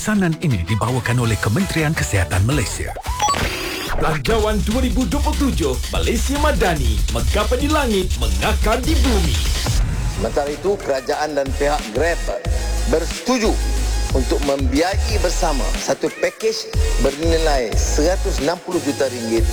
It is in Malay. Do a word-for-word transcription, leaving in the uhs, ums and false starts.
Pesanan ini dibawakan oleh Kementerian Kesihatan Malaysia. Langkawan dua ribu dua puluh tujuh Malaysia Madani, menggapai di langit, mengakar di bumi. Sementara itu, kerajaan dan pihak Grab bersetuju untuk membiayai bersama satu pakej bernilai seratus enam puluh juta ringgit